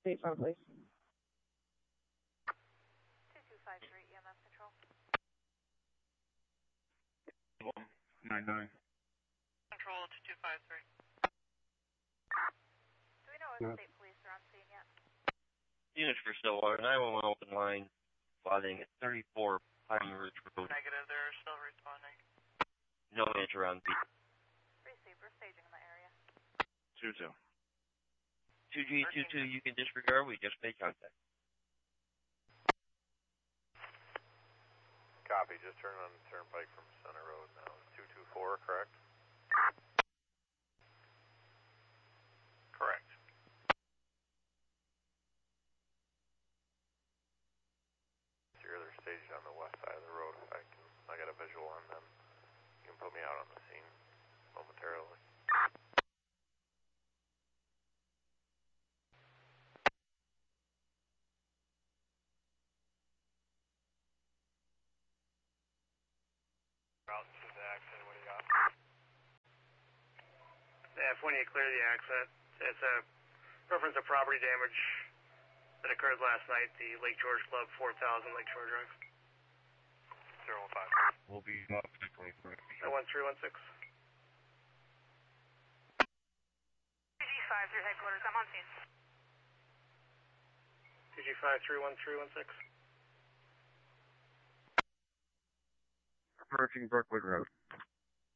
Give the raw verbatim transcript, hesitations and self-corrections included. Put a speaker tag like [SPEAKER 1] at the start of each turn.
[SPEAKER 1] State Fund, please.
[SPEAKER 2] two two five three E M S Control.
[SPEAKER 3] nine nine.
[SPEAKER 4] Control two two five three.
[SPEAKER 2] Do we know if state police are on scene yet?
[SPEAKER 5] Units for Stillwater, nine one one open line, plotting at thirty-four Pine Ridge Road.
[SPEAKER 4] Negative, they're still responding.
[SPEAKER 5] No answer on beat.
[SPEAKER 2] Receive, we're staging in the area.
[SPEAKER 3] two two.
[SPEAKER 5] two G two two, you can disregard, we just made contact.
[SPEAKER 6] Copy, just turn on the turnpike from Center Road now. two two four, correct? Correct. So you're they're staged on the west side of the road. If I can, I got a visual on them. You can put me out on the scene momentarily. Route to the exit, what do you got?
[SPEAKER 7] Yeah, F one, you clear the exit. It's a reference to property damage that occurred last night, the Lake George Club, four thousand Lake Shore Drive.
[SPEAKER 6] zero one five.
[SPEAKER 3] We'll be up to twenty-three.
[SPEAKER 7] one three one six.
[SPEAKER 2] two G five through headquarters, I'm on scene.
[SPEAKER 7] two G five three one three one six.
[SPEAKER 3] Approaching Brookwood Road.